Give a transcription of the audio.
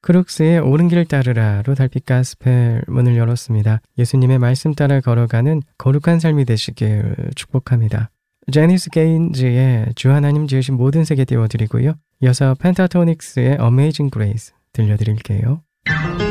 크룩스의 옳은 길 따르라로 달빛 가스펠 문을 열었습니다. 예수님의 말씀 따라 걸어가는 거룩한 삶이 되시길 축복합니다. 제니스 게인즈의 주 하나님 지으신 모든 세계 띄워드리고요. 이어서 펜타토닉스의 Amazing Grace 들려드릴게요.